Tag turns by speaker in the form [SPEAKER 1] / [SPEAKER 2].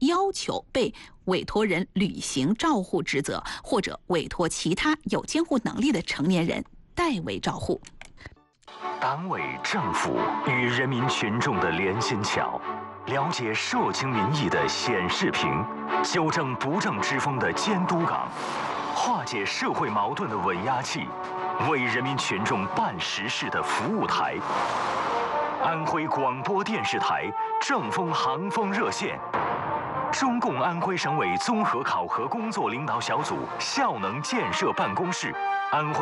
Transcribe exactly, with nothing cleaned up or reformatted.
[SPEAKER 1] 要求被委托人履行照护职责，或者委托其他有监护能力的成年人代为照护。
[SPEAKER 2] 党委政府与人民群众的连心桥，了解社情民意的显示屏，纠正不正之风的监督岗，化解社会矛盾的稳压器，为人民群众办实事的服务台。安徽广播电视台正风航风热线，中共安徽省委综合考核工作领导小组效能建设办公室，安徽。